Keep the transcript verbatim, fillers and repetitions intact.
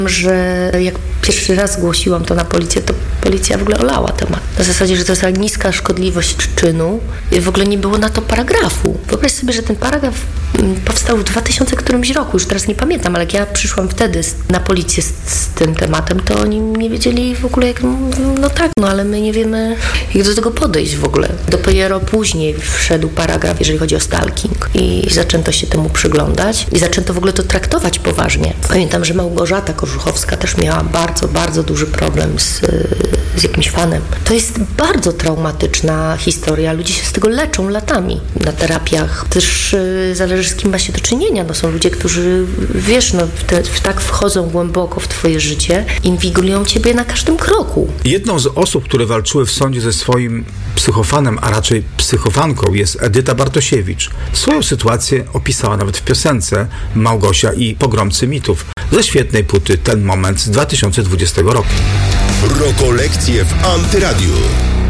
że jak pierwszy raz zgłosiłam to na policję, to policja w ogóle olała temat. Na zasadzie, że to jest niska szkodliwość czynu i w ogóle nie było na to paragrafu. Wyobraź sobie, że ten paragraf powstał w dwa tysiące którymś roku, już teraz nie pamiętam, ale jak ja przyszłam wtedy na policję z, z tym tematem, to oni nie wiedzieli w ogóle jak, no tak, no ale my nie wiemy jak do tego podejść w ogóle. Dopiero później wszedł paragraf, jeżeli chodzi o stalking i zaczęto się temu przyglądać i zaczęto w ogóle to traktować poważnie. Pamiętam, że Małgorzata Kożuchowska też miała bardzo, bardzo duży problem z, z jakimś fanem. To jest bardzo traumatyczna historia. Ludzie się z tego leczą latami na terapiach. Też yy, zależy z kim ma się do czynienia. No, są ludzie, którzy, wiesz, no, w te, w tak wchodzą głęboko w twoje życie, inwigilują ciebie na każdym kroku. Jedną z osób, które walczyły w sądzie ze swoim psychofanem, a raczej psychofanką, jest Edyta Bartosiewicz. Swoją sytuację opisała nawet w piosence Małgosia i Pogromcy mitów ze świetnej płyty Ten moment z dwa tysiące dwudziestego roku. Rokolekcje w Antyradiu.